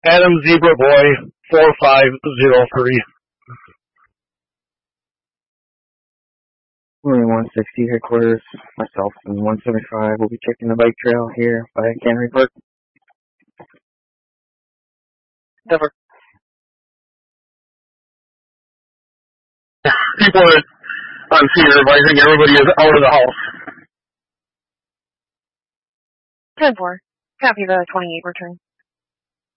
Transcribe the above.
Adam Zebra Boy 4503. 160 headquarters, myself and 175 will be checking the bike trail here by Cannery Park. Never. People are on fear, but I think everybody is out of the house. 10-4. Copy the 28 return.